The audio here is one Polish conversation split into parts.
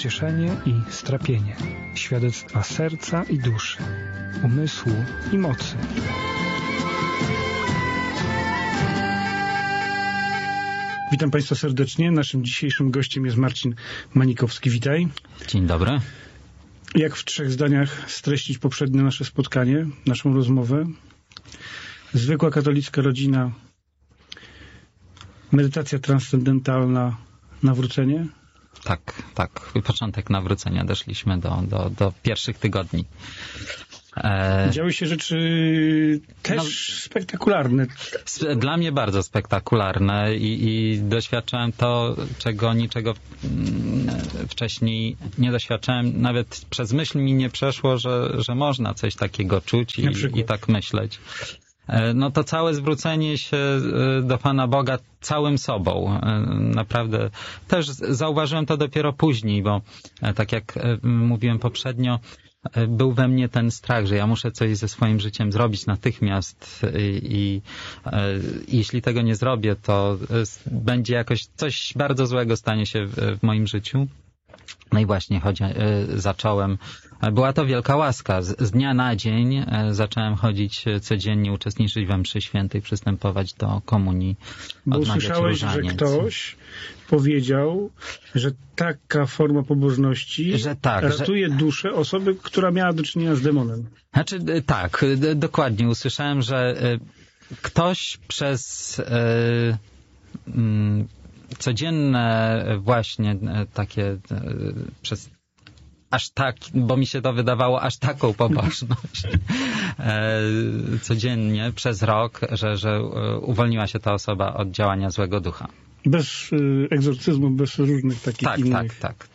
pocieszenie i strapienie, świadectwa serca i duszy, umysłu i mocy. Witam Państwa serdecznie. Naszym dzisiejszym gościem jest Marcin Manikowski. Witaj. Dzień dobry. Jak w 3 zdaniach streścić poprzednie nasze spotkanie, naszą rozmowę? Zwykła katolicka rodzina, medytacja transcendentalna, nawrócenie? Tak. Początek nawrócenia. Doszliśmy do pierwszych tygodni. Działy się rzeczy też spektakularne. Dla mnie bardzo spektakularne i doświadczałem to, czego niczego wcześniej nie doświadczałem. Nawet przez myśl mi nie przeszło, że można coś takiego czuć i tak myśleć. No to całe zwrócenie się do Pana Boga całym sobą. Naprawdę też zauważyłem to dopiero później, bo tak jak mówiłem poprzednio, był we mnie ten strach, że ja muszę coś ze swoim życiem zrobić natychmiast i jeśli tego nie zrobię, to będzie jakoś coś bardzo złego stanie się w moim życiu. No i właśnie zacząłem. Była to wielka łaska. Z dnia na dzień zacząłem chodzić codziennie, uczestniczyć we mszy świętej, przystępować do komunii. Bo usłyszałeś, że ktoś powiedział, że taka forma pobożności ratuje duszę osoby, która miała do czynienia z demonem. Znaczy tak, dokładnie. Usłyszałem, że ktoś przez codzienne właśnie takie przez aż tak, bo mi się to wydawało aż taką pobożność codziennie przez rok, że uwolniła się ta osoba od działania złego ducha. Bez egzorcyzmu, bez różnych takich innych. Tak.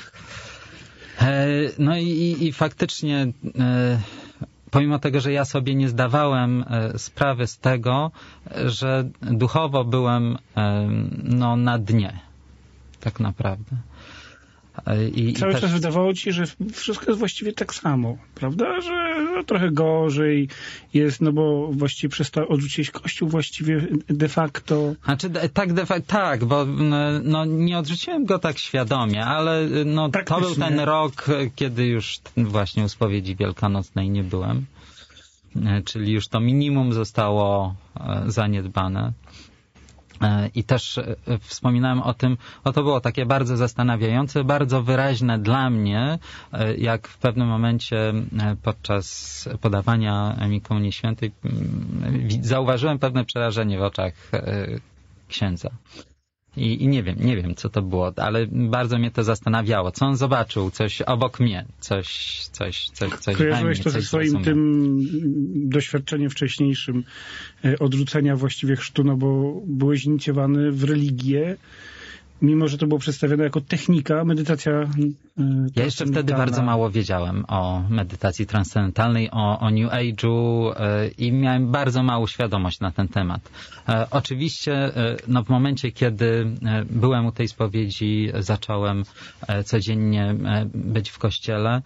No i faktycznie pomimo tego, że ja sobie nie zdawałem sprawy z tego, że duchowo byłem na dnie. Tak naprawdę. Cały czas wydawało ci się, że wszystko jest właściwie tak samo, prawda? Że trochę gorzej jest, no bo właściwie odrzuciłeś Kościół właściwie de facto. Znaczy, tak, bo nie odrzuciłem go tak świadomie, ale to był ten rok, kiedy już właśnie u spowiedzi wielkanocnej nie byłem. Czyli już to minimum zostało zaniedbane. I też wspominałem o tym, to było takie bardzo zastanawiające, bardzo wyraźne dla mnie, jak w pewnym momencie podczas podawania mi Komunii Świętej zauważyłem pewne przerażenie w oczach księdza. I nie wiem, co to było, ale bardzo mnie to zastanawiało. Co on zobaczył? Coś obok mnie, coś kojarzyłeś to ze swoim tym doświadczeniem wcześniejszym odrzucenia właściwie chrztu, no bo byłeś inicjowany w religię, mimo że to było przedstawione jako technika, medytacja Ja jeszcze wtedy bardzo mało wiedziałem o medytacji transcendentalnej, o New Age'u i miałem bardzo małą świadomość na ten temat. Oczywiście w momencie, kiedy byłem u tej spowiedzi, zacząłem codziennie być w kościele,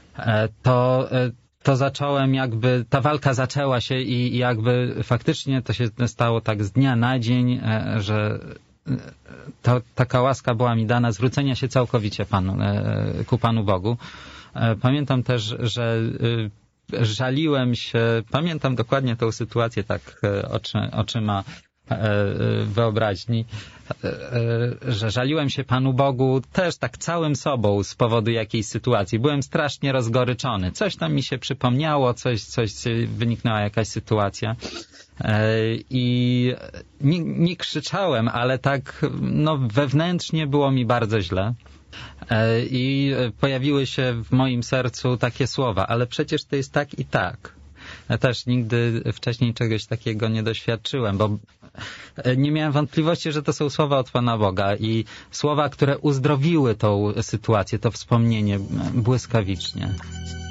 to zacząłem ta walka zaczęła się i jakby faktycznie to się stało tak z dnia na dzień, że taka łaska była mi dana zwrócenia się całkowicie ku Panu Bogu. Pamiętam też, że żaliłem się, pamiętam dokładnie tę sytuację tak oczyma wyobraźni, że żaliłem się Panu Bogu też tak całym sobą z powodu jakiejś sytuacji. Byłem strasznie rozgoryczony. Coś tam mi się przypomniało, coś wyniknęła jakaś sytuacja. I nie krzyczałem, ale tak wewnętrznie było mi bardzo źle. I pojawiły się w moim sercu takie słowa, ale przecież to jest tak i tak. Ja też nigdy wcześniej czegoś takiego nie doświadczyłem, bo nie miałem wątpliwości, że to są słowa od Pana Boga i słowa, które uzdrowiły tą sytuację, to wspomnienie błyskawicznie.